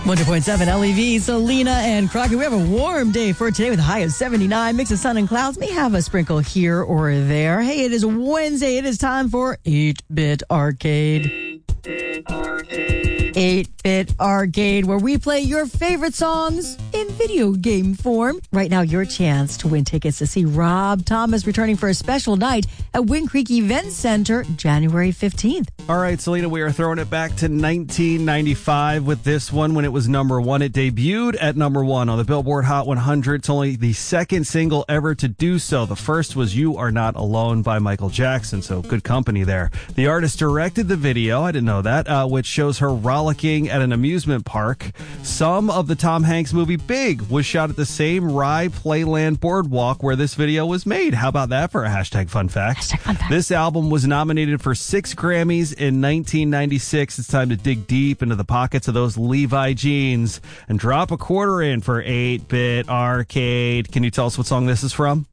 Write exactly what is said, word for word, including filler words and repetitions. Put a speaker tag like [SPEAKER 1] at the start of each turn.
[SPEAKER 1] one hundred point seven L E V, Selena and Crockett. We have a warm day for today with a high of seventy-nine. Mix of sun and clouds. May have a sprinkle here or there. Hey, it is Wednesday. It is time for eight-Bit Arcade. eight-Bit Arcade. eight-Bit Arcade, where we play your favorite songs in video game form. Right now, your chance to win tickets to see Rob Thomas returning for a special night at Wind Creek Event Center, January fifteenth.
[SPEAKER 2] All right, Selena, we are throwing it back to nineteen ninety-five with this one when it was number one. It debuted at number one on the Billboard Hot one hundred. It's only the second single ever to do so. The first was You Are Not Alone by Michael Jackson, so good company there. The artist directed the video, I didn't know that, uh, which shows her rollicking at an amusement park. Some of the Tom Hanks movie Big was shot at the same Rye Playland Boardwalk where this video was made. How about that for a hashtag fun fact?
[SPEAKER 1] Hashtag fun fact.
[SPEAKER 2] This album was nominated for six Grammys in nineteen ninety-six. It's time to dig deep into the pockets of those Levi jeans and drop a quarter in for eight-Bit Arcade. Can you tell us what song this is from?